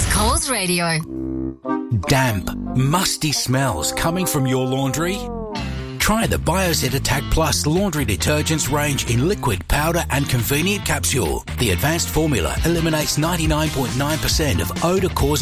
Coles Radio. Damp, musty smells coming from your laundry? Try the Biozet Attack Plus laundry detergents range in liquid, powder and convenient capsule. The advanced formula eliminates 99.9% of odour-causing